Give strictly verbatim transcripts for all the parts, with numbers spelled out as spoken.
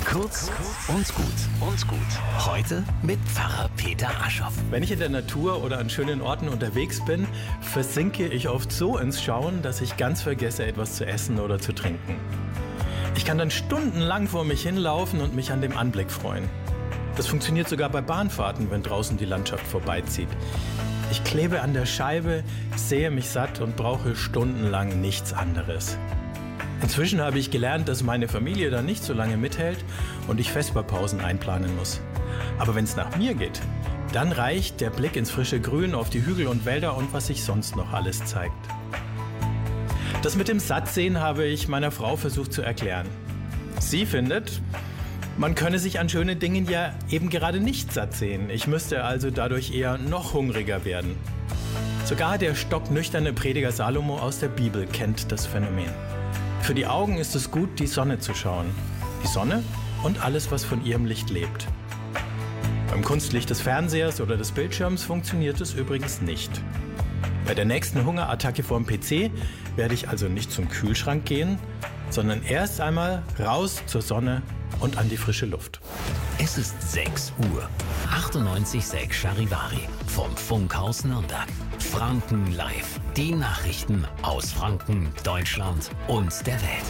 Kurz und gut und gut. Heute mit Pfarrer Peter Aschoff. Wenn ich in der Natur oder an schönen Orten unterwegs bin, versinke ich oft so ins Schauen, dass ich ganz vergesse, etwas zu essen oder zu trinken. Ich kann dann stundenlang vor mich hinlaufen und mich an dem Anblick freuen. Das funktioniert sogar bei Bahnfahrten, wenn draußen die Landschaft vorbeizieht. Ich klebe an der Scheibe, sehe mich satt und brauche stundenlang nichts anderes. Inzwischen habe ich gelernt, dass meine Familie da nicht so lange mithält und ich Vesperpausen einplanen muss. Aber wenn es nach mir geht, dann reicht der Blick ins frische Grün auf die Hügel und Wälder und was sich sonst noch alles zeigt. Das mit dem Sattsehen habe ich meiner Frau versucht zu erklären. Sie findet, man könne sich an schönen Dingen ja eben gerade nicht satt sehen. Ich müsste also dadurch eher noch hungriger werden. Sogar der stocknüchterne Prediger Salomo aus der Bibel kennt das Phänomen. Für die Augen ist es gut, die Sonne zu schauen. Die Sonne und alles, was von ihrem Licht lebt. Beim Kunstlicht des Fernsehers oder des Bildschirms funktioniert es übrigens nicht. Bei der nächsten Hungerattacke vorm P C werde ich also nicht zum Kühlschrank gehen, sondern erst einmal raus zur Sonne und an die frische Luft. Es ist sechs Uhr. achtundneunzig Komma sechs Charivari vom Funkhaus Nürnberg. Franken live. Die Nachrichten aus Franken, Deutschland und der Welt.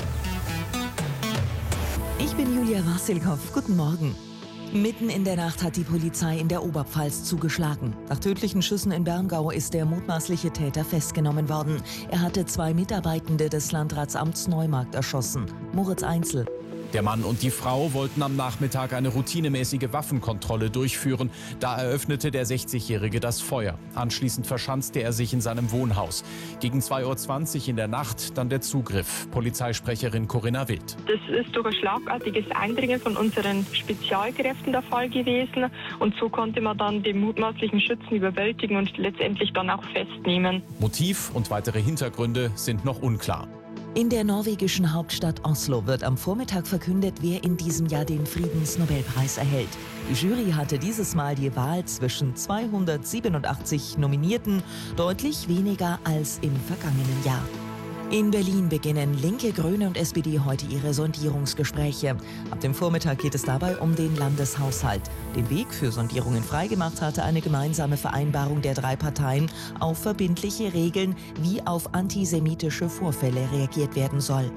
Ich bin Julia Wasilkow. Guten Morgen. Mitten in der Nacht hat die Polizei in der Oberpfalz zugeschlagen. Nach tödlichen Schüssen in Berngau ist der mutmaßliche Täter festgenommen worden. Er hatte zwei Mitarbeitende des Landratsamts Neumarkt erschossen. Moritz Einzel. Der Mann und die Frau wollten am Nachmittag eine routinemäßige Waffenkontrolle durchführen. Da eröffnete der sechzigjährige das Feuer. Anschließend verschanzte er sich in seinem Wohnhaus. Gegen zwei Uhr zwanzig in der Nacht dann der Zugriff. Polizeisprecherin Corinna Wild. Das ist durch ein schlagartiges Eindringen von unseren Spezialkräften der Fall gewesen. Und so konnte man dann den mutmaßlichen Schützen überwältigen und letztendlich dann auch festnehmen. Motiv und weitere Hintergründe sind noch unklar. In der norwegischen Hauptstadt Oslo wird am Vormittag verkündet, wer in diesem Jahr den Friedensnobelpreis erhält. Die Jury hatte dieses Mal die Wahl zwischen zweihundertsiebenundachtzig Nominierten, deutlich weniger als im vergangenen Jahr. In Berlin beginnen Linke, Grüne und S P D heute ihre Sondierungsgespräche. Ab dem Vormittag geht es dabei um den Landeshaushalt. Den Weg für Sondierungen freigemacht hatte eine gemeinsame Vereinbarung der drei Parteien auf verbindliche Regeln, wie auf antisemitische Vorfälle reagiert werden soll.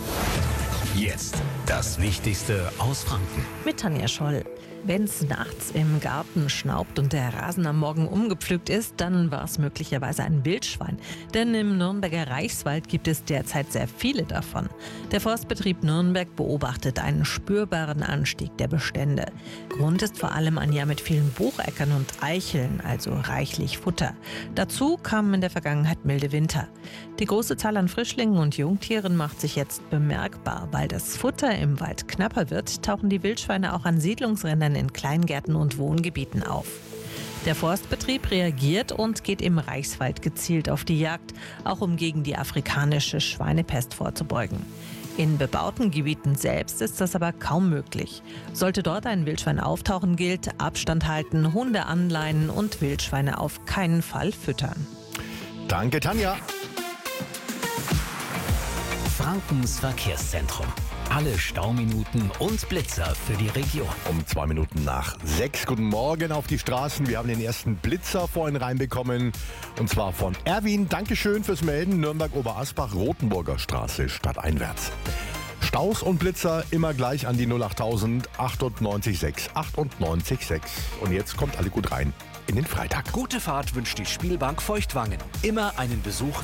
Jetzt das Wichtigste aus Franken. Mit Tanja Scholl. Wenn es nachts im Garten schnaubt und der Rasen am Morgen umgepflügt ist, dann war es möglicherweise ein Wildschwein. Denn im Nürnberger Reichswald gibt es derzeit sehr viele davon. Der Forstbetrieb Nürnberg beobachtet einen spürbaren Anstieg der Bestände. Grund ist vor allem ein Jahr mit vielen Bucheckern und Eicheln, also reichlich Futter. Dazu kamen in der Vergangenheit milde Winter. Die große Zahl an Frischlingen und Jungtieren macht sich jetzt bemerkbar. Weil das Futter im Wald knapper wird, tauchen die Wildschweine auch an Siedlungsrändern in Kleingärten und Wohngebieten auf. Der Forstbetrieb reagiert und geht im Reichswald gezielt auf die Jagd, auch um gegen die afrikanische Schweinepest vorzubeugen. In bebauten Gebieten selbst ist das aber kaum möglich. Sollte dort ein Wildschwein auftauchen, gilt Abstand halten, Hunde anleinen und Wildschweine auf keinen Fall füttern. Danke, Tanja. Frankens Verkehrszentrum. Alle Stauminuten und Blitzer für die Region. Um zwei Minuten nach sechs. Guten Morgen auf die Straßen. Wir haben den ersten Blitzer vorhin reinbekommen. Und zwar von Erwin. Dankeschön fürs Melden. Nürnberg-Oberasbach, Rotenburger Straße, stadteinwärts. Staus und Blitzer immer gleich an die null achttausend achtundneunzig sechs. achtundneunzig sechs. Und jetzt kommt alle gut rein in den Freitag. Gute Fahrt wünscht die Spielbank Feuchtwangen. Immer einen Besuch